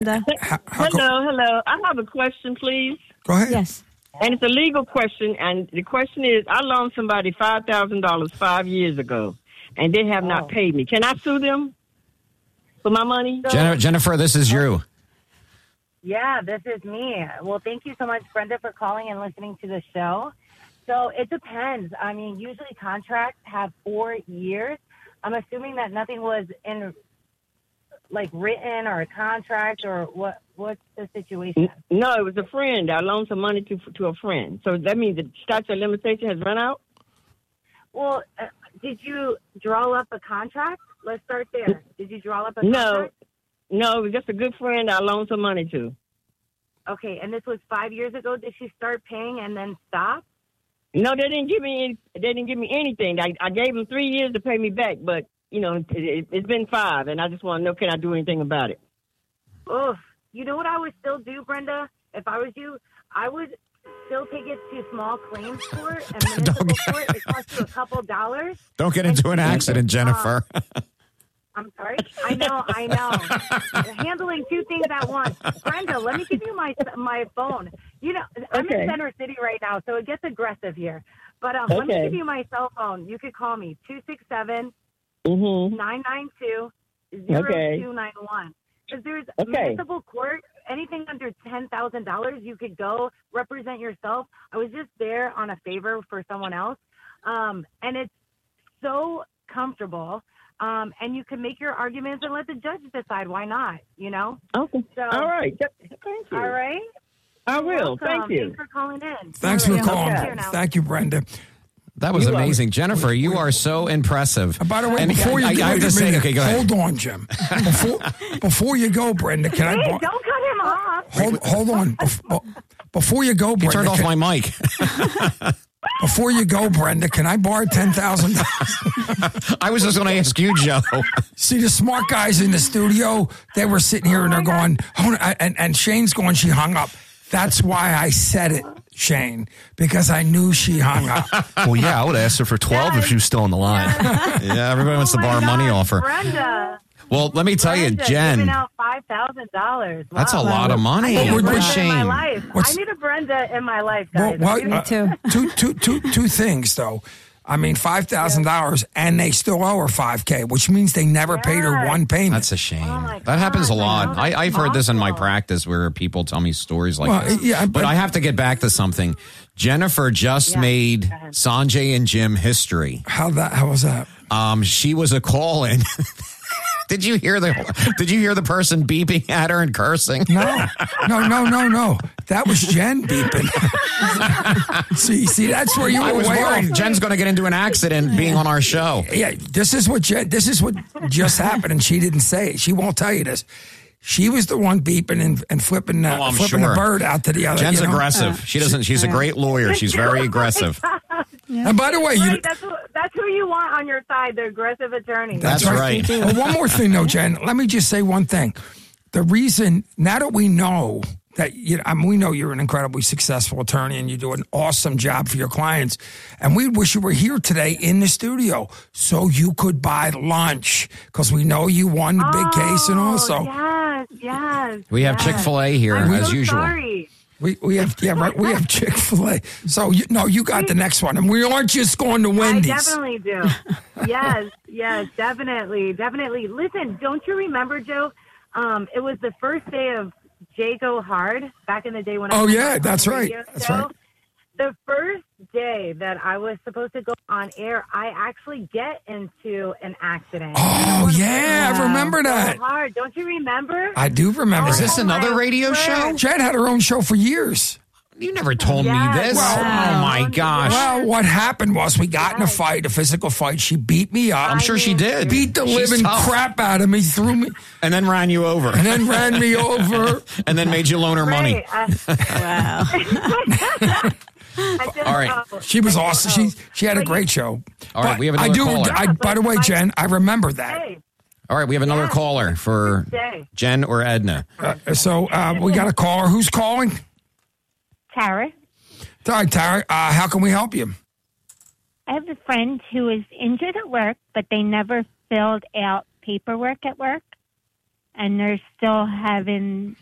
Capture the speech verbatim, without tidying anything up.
How, how hello, go- hello. I have a question, please. Go ahead. Yes. And it's a legal question. And the question is, I loaned somebody five thousand dollars five years ago, and they have Oh. not paid me. Can I sue them for my money? So- Jen- Jennifer, this is you. Yeah, this is me. Well, thank you so much, Brenda, for calling and listening to the show. So it depends. I mean, usually contracts have four years. I'm assuming that nothing was in, like, written or a contract or what? What's the situation? No, it was a friend. I loaned some money to to a friend. So that means the statute of limitation has run out? Well, uh, did you draw up a contract? Let's start there. Did you draw up a No. contract? No, it was just a good friend I loaned some money to. Okay, and this was five years ago. Did she start paying and then stop? No, they didn't give me any, they didn't give me anything. I, I gave them three years to pay me back, but, you know, it, it, it's been five, and I just want to know, can I do anything about it? Oof. You know what I would still do, Brenda? If I was you, I would still take it to small claims court and municipal court. It costs you a couple dollars. Don't get into an accident, Jennifer. I'm sorry? I know, I know. Handling two things at once. Brenda, let me give you my my phone. You know, I'm Okay. in Center City right now, so it gets aggressive here. But um, let me Okay. give you my cell phone. You could call me two six seven, Mm-hmm. nine nine two, zero two nine one. Because there's Okay. municipal court, anything under ten thousand dollars, you could go represent yourself. I was just there on a favor for someone else, um, and it's so comfortable. Um, and you can make your arguments and let the judge decide. Why not? You know? Okay. So, All right. Th- Thank you. All right. I You're will. welcome. Thank you. Thanks for calling in. Thanks All for right, calling. take care now. Thank you, Brenda. That was You are- amazing. Jennifer, you are so impressive. Uh, By the way, And before you I, go, I have wait a to say, minute. okay, go ahead. Hold on, Jim. Before before you go, Brenda, can I? Hey, bar- don't cut him off. hold hold on. Bef- Before you go, You Brenda. turned off can- my mic. Before you go, Brenda, can I borrow ten thousand dollars? I was just going to ask you, Joe. See, the smart guys in the studio, they were sitting here and they're going, oh, and, and Shane's going, she hung up. That's why I said it, Shane, because I knew she hung up. Well, yeah, I would ask her for twelve if she was still on the line. Yeah, everybody wants Oh to my borrow money God, off her. Brenda. Well, let me tell you, Brenda Jen, giving out five thousand dollars. that's a Wow. lot of money. I need a What- What a Brenda in my shame. life. What's- I need a Brenda in my life, Well, guys. well, I do. uh, too. two, two, two, two things, though. I mean, five thousand dollars, and they still owe her five K, which means they never paid her Yes. one payment. That's a shame. Oh, my that happens a gosh, I lot. know. I, I've heard this in my Awful. practice where people tell me stories like Well, this. yeah, but, but- I have to get back to something. Jennifer just Yeah, made go ahead. Sanjay and Jim history. How that? How was that? Um, she was a call-in. Did you hear the? Did you hear the person beeping at her and cursing? No, no, no, no, no. That was Jen beeping. see, see, that's where you I were was way worried off. Jen's going to get into an accident being on our show. Yeah, this is what Jen, this is what just happened, and she didn't say it. She won't tell you this. She was the one beeping and, and flipping, uh, Oh, I'm flipping sure. the bird out to the other. Jen's you know? aggressive. She doesn't. She's a great lawyer. She's very aggressive. And by the way, you, Right, that's, who, that's who you want on your side, the aggressive attorney. That's right. Well, one more thing, though, Jen. Let me just say one thing. The reason, now that we know that, you know, I mean, we know you're an incredibly successful attorney and you do an awesome job for your clients, and we wish you were here today in the studio so you could buy lunch because we know you won the big case and all. So Yes, yes. We have yes. Chick-fil-A here I'm as so usual. Sorry. we, we have, yeah, right. We have Chick-fil-A. So, you, no, you got the next one. And we aren't just going to Wendy's. I definitely do. yes, yes, definitely, definitely. Listen, don't you remember, Joe? Um, it was the first day of Jay Go Hard back in the day when I Oh, was yeah, on that's the right. radio That's show. right. The first day that I was supposed to go on air, I actually get into an accident. Oh, yeah, I remember that. Go Hard. Don't you remember? I do remember Is that. this another my radio word. show? Jen had her own show for years. You never told Yes. me this. Well, oh my gosh. Well, what happened was we got in a fight, a physical fight. She beat me up. I'm sure she did. beat the She's living tough. crap out of me, threw me, And then ran you over. and then ran me over. And then made you loan her money. Right, I- I just- All right. oh, She was I awesome. just- She she had a But great you- show. All right, But we have I another do. caller. I, by the way, Jen, I remember that. Hey, All right, we have another Yeah. caller for Day. Jen or Edna. Uh, so uh, we got a caller. Who's calling? Tara. All right, Tara. Uh, how can we help you? I have a friend who was injured at work, but they never filled out paperwork at work. and they're still having